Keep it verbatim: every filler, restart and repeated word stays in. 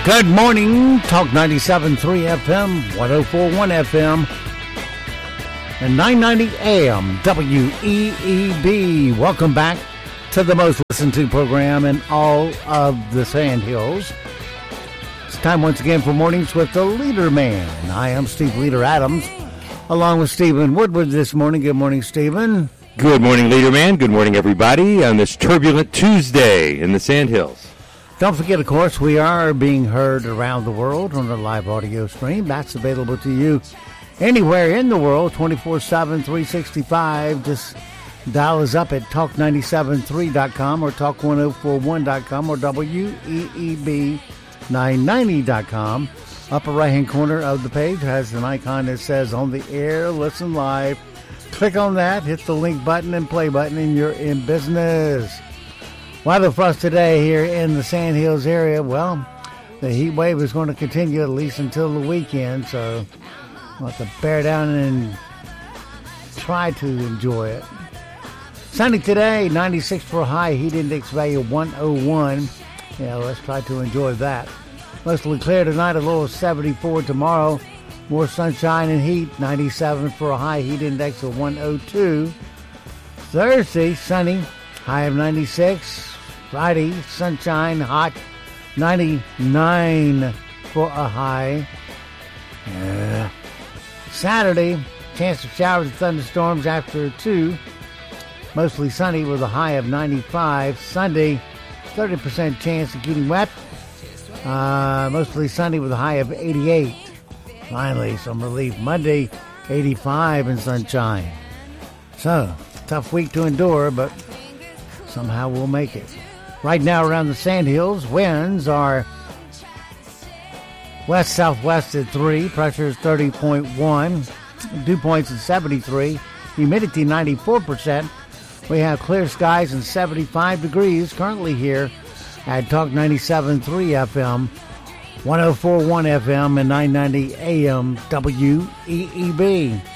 Good morning, Talk ninety-seven point three F M, one oh four point one F M, and nine ninety A M W E E B. Welcome back to the most listened to program in all of the Sand Hills. It's time once again for Mornings with the Leader Man. I am Steve Leader Adams, along with Stephen Woodward this morning. Good morning, Stephen. Good morning, Leader Man. Good morning, everybody, on this turbulent Tuesday in the Sand Hills. Don't forget, of course, we are being heard around the world on the live audio stream. That's available to you anywhere in the world, twenty-four seven, three sixty-five. Just dial us up at talk nine seven three dot com or talk ten forty-one dot com or W E E B nine ninety dot com. Upper right-hand corner of the page has an icon that says on the air, listen live. Click on that, hit the link button and play button, and you're in business. Weather for us today here in the Sand Hills area, well, the heat wave is going to continue at least until the weekend, so we'll have to bear down and try to enjoy it. Sunny today, ninety-six for a high, heat index value one oh one. Yeah, let's try to enjoy that. Mostly clear tonight, a low of seventy-four tomorrow. More sunshine and heat, ninety-seven for a high, heat index of one oh two. Thursday, sunny, high of ninety-six. Friday, sunshine, hot, ninety-nine for a high. Uh, Saturday, chance of showers and thunderstorms after two. Mostly sunny with a high of ninety-five. Sunday, thirty percent chance of getting wet. Uh, mostly sunny with a high of eighty-eight. Finally, some relief. Monday, eighty-five and sunshine. So, tough week to endure, but somehow we'll make it. Right now around the Sand Hills, winds are west-southwest at three. Pressure is thirty point one. Dew points at seventy-three. Humidity ninety-four percent. We have clear skies and seventy-five degrees currently here at Talk ninety-seven point three F M, one oh four point one F M, and nine ninety A M W E E B.